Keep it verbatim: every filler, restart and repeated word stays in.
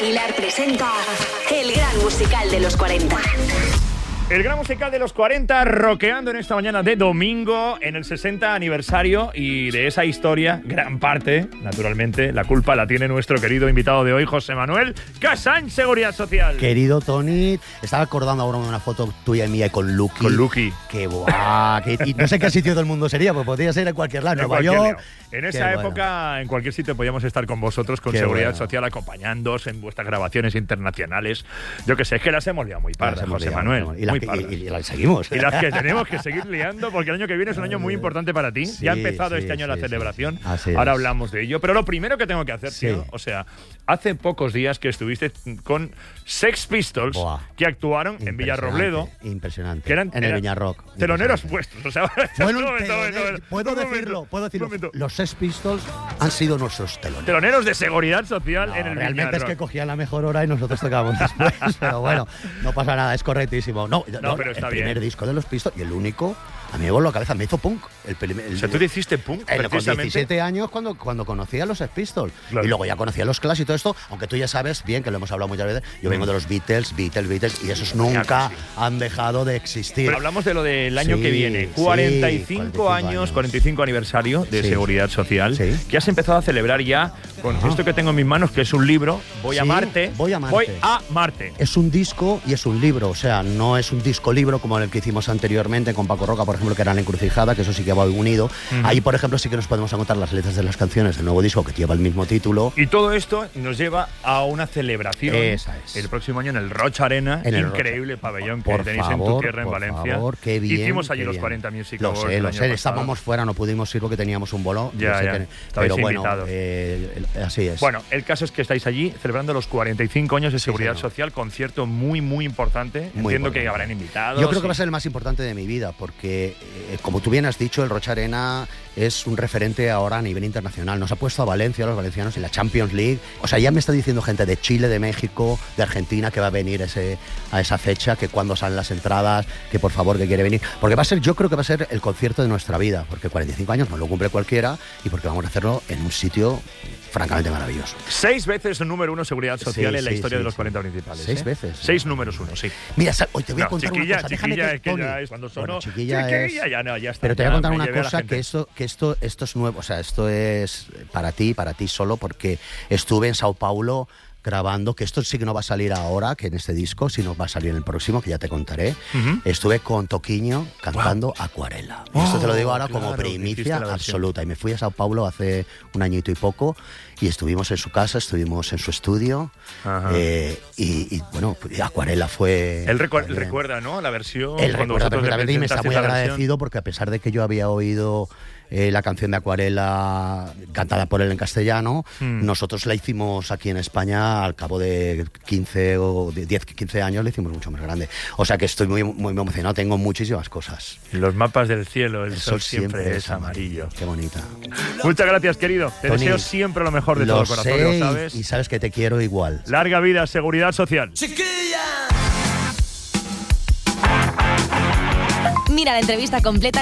Aguilar presenta el gran musical de los cuarenta. El gran musical de los cuarenta, rockeando en esta mañana de domingo, en el sesenta aniversario, y de esa historia, gran parte, naturalmente, la culpa la tiene nuestro querido invitado de hoy, José Manuel Casán, Seguridad Social. Querido Tony, estaba acordando ahora de una foto tuya y mía con Lucky. Con Lucky. Qué guau, que, y no sé qué sitio del mundo sería, pues podría ser en cualquier lado, en Nueva York. En esa Qué época, bueno. En cualquier sitio podíamos estar con vosotros, con Qué Seguridad bueno. Social, acompañándoos en vuestras grabaciones internacionales. Yo que sé, es que las hemos liado muy pardas, José liado, Manuel. Y las, muy que, pardas. y, y las seguimos. Y las que tenemos que seguir liando, porque el año que viene es un año muy importante para ti. Sí, ya ha empezado sí, este año sí, la sí, celebración. sí. Así Ahora es. hablamos de ello. Pero lo primero que tengo que hacer, Sí. tío, o sea, hace pocos días que estuviste con Sex Pistols, Buah. que actuaron en Villarrobledo. Impresionante. Que eran, en el eran Viñarrock. teloneros puestos. O sea, Bueno, un momento, telone- un momento, puedo un decirlo, momento, puedo un decirlo. momento. Los Sex Pistols han sido nuestros teloneros. Teloneros de Seguridad Social No, en el realmente es Viñarrock. que cogían la mejor hora y nosotros tocábamos después. Pero bueno, no pasa nada, es correctísimo. No, no, pero está el bien. primer disco de los Pistols y el único, a mí me voló la cabeza, me hizo punk. El, primer- el, O sea, tú le hiciste punk, el- con precisamente. diecisiete años cuando, cuando conocí a los Sex Pistols. Claro. Y luego ya conocía los Clash y todo esto, aunque tú ya sabes bien, que lo hemos hablado muchas veces, yo vengo de los Beatles, Beatles, Beatles, y esos nunca sí. han dejado de existir. Pero hablamos de lo del año Sí, que viene. sí, cuarenta y cinco cuarenta y cinco años, años. cuarenta y cinco aniversario de Sí. Seguridad Social, Sí. que has empezado a celebrar ya con Ajá. esto que tengo en mis manos, que es un libro, Voy a Sí, Marte. Voy a Marte. Voy a Marte. Es un disco y es un libro, o sea, no es un disco-libro como el que hicimos anteriormente con Paco Roca, por ejemplo, que era La Encrucijada, que eso sí que va unido. Uh-huh. Ahí, por ejemplo, sí que nos podemos encontrar las letras de las canciones del nuevo disco que lleva el mismo título. Y todo esto nos lleva a una celebración Esa es. el próximo año en el Rocha Arena, En el increíble Rocha. pabellón que Por tenéis favor, en tu tierra, en por Valencia. favor, qué bien, Hicimos allí qué los bien. cuarenta Music Lo Awards sé, el lo año sé, pasado. estábamos fuera, no pudimos ir porque teníamos un bolo. Ya, sé ya. que- Estabais pero bueno, invitados. eh, así es. Bueno, el caso es que estáis allí celebrando los cuarenta y cinco años de Sí, Seguridad señor. Social, concierto muy, muy importante. Muy Entiendo importante. que habrán invitados. Yo creo que y- va a ser el más importante de mi vida, porque, eh, como tú bien has dicho, el Rocha Arena es un referente ahora a nivel internacional. Nos ha puesto a Valencia, a los valencianos, en la Champions League. O sea, ya me está diciendo gente de Chile, de México, de Argentina, que va a venir ese, a esa fecha, que cuando salen las entradas, que por favor, que quiere venir. Porque va a ser, yo creo que va a ser el concierto de nuestra vida, porque cuarenta y cinco años no lo cumple cualquiera y porque vamos a hacerlo en un sitio francamente maravilloso. Seis veces el número uno Seguridad Social Sí, en la sí, historia sí, de los sí. cuarenta principales. Seis ¿eh? veces. Seis números uno, sí. Mira, sal- hoy te voy a No, contar chiquilla, una cosa. Déjame chiquilla, que, es que Tony, ya es cuando sonó. bueno, chiquilla, chiquilla, es- ya no, ya está. Pero te voy a ya contar me una llevé a la cosa, gente. que esto, que esto, esto es nuevo, o sea, esto es para ti, para ti solo, porque estuve en Sao Paulo grabando, que esto sí que no va a salir ahora, que en este disco, sino va a salir en el próximo, que ya te contaré. Ujú. Estuve con Toquiño cantando Acuarela. Y esto te lo digo ahora como claro, hiciste primicia la versión. absoluta. Y me fui a Sao Paulo hace un añito y poco, y estuvimos en su casa, estuvimos en su estudio, Ajá. eh, y, y, bueno, Acuarela fue... Él, recu- él también- recuerda, ¿no? La versión. él cuando recuerda vosotros le perfectamente y me está presentasteis muy la versión. agradecido porque a pesar de que yo había oído eh, la canción de Acuarela cantada por él en castellano, Mm. nosotros la hicimos aquí en España al cabo de quince o de diez, quince años, la hicimos mucho más grande. O sea que estoy muy, muy emocionado, tengo muchísimas cosas. Los mapas del cielo, el, El sol, siempre, es amarillo. Qué bonita. Muchas gracias, querido. Te Tony, deseo siempre lo mejor de lo todo corazón, sé, lo sabes. y, y sabes que te quiero igual. Larga vida, Seguridad Social. Mira la entrevista completa